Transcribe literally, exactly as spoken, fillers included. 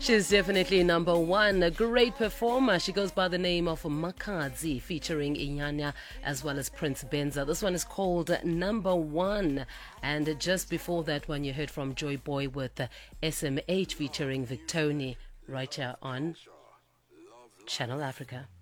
She's definitely number one, a great performer. She goes by the name of Makadzi, featuring Inyanya as well as Prince Benza. This one is called Number One. And just before that one, you heard from Joy Boy with S M H featuring Victoni, right here on Channel Africa.